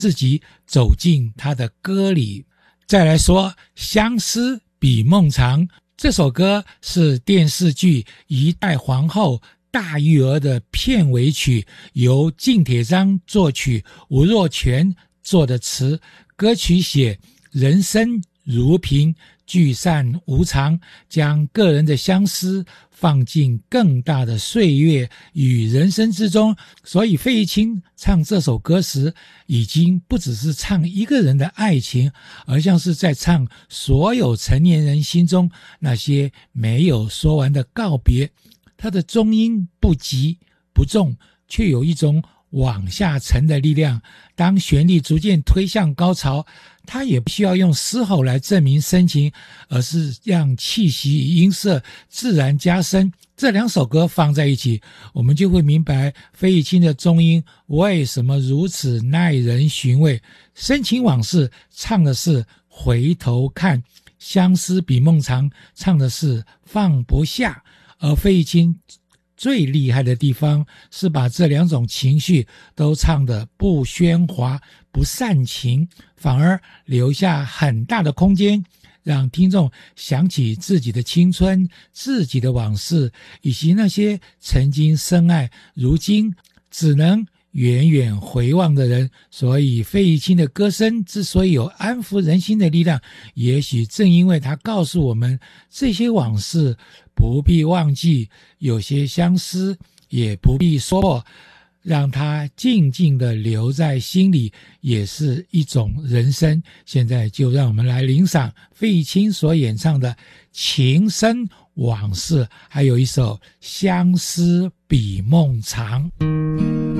自己走进他的歌里。再来说相思比梦长，这首歌是电视剧《一代皇后》大玉儿的片尾曲，由靳铁章作曲，吴若权作的词。歌曲写人生如萍，聚散无常，将个人的相思放进更大的岁月与人生之中。所以费玉清唱这首歌时，已经不只是唱一个人的爱情，而像是在唱所有成年人心中那些没有说完的告别。他的中音不急不重，却有一种往下沉的力量。当旋律逐渐推向高潮，他也不需要用嘶吼来证明深情，而是让气息与音色自然加深。这两首歌放在一起，我们就会明白费玉清的中音为什么如此耐人寻味。深情往事唱的是回头看，相思比梦长唱的是放不下。而费玉清最厉害的地方是把这两种情绪都唱得不喧哗不煽情，反而留下很大的空间，让听众想起自己的青春，自己的往事，以及那些曾经深爱如今只能远远回望的人。所以费玉清的歌声之所以有安抚人心的力量，也许正因为他告诉我们，这些往事不必忘记，有些相思也不必说破，让它静静地留在心里，也是一种人生。现在就让我们来聆赏费玉清所演唱的《情深往事》，还有一首《相思比梦长》。